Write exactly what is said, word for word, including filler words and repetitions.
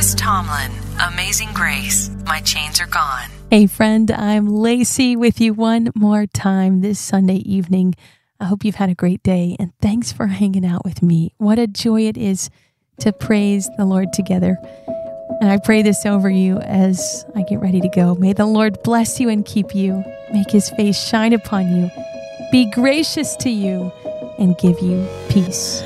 Tess Tomlin, Amazing Grace, My Chains Are Gone. Hey friend, I'm Lacey with you one more time this Sunday evening. I hope you've had a great day, and thanks for hanging out with me. What a joy it is to praise the Lord together. And I pray this over you as I get ready to go. May the Lord bless you and keep you, make his face shine upon you, be gracious to you, and give you peace.